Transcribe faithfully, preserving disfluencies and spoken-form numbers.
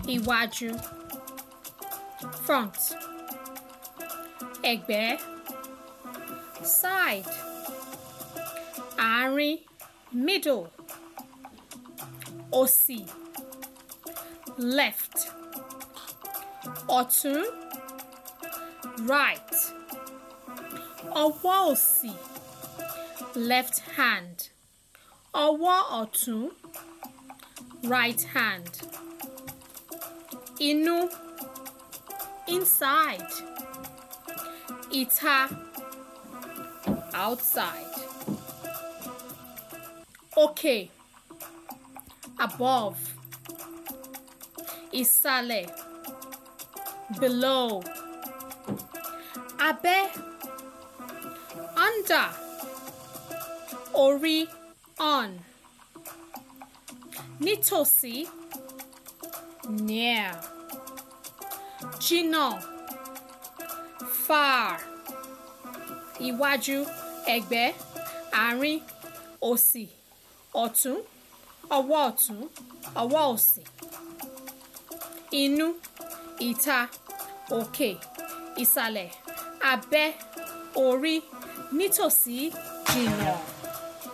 iwájú, front, ẹ̀gbẹ́, side, àárín, middle, òsì, left, ọ̀tún, right, ọwọ́ òsì, left hand, ọwọ́ ọ̀tún, right hand, inú, inside, ìta, outside, òkè, above, ìsàlẹ̀, below, abẹ́, under, orí, on, nítòsí, near, jìnnà, far, iwájú, ẹ̀gbẹ́, àárín, òsì, ọ̀tún, ọwọ́ ọ̀tún, ọwọ́ òsì, inú, ìta, òkè, ìsàlẹ̀, abẹ́, orí, nítòsí, jìnnà.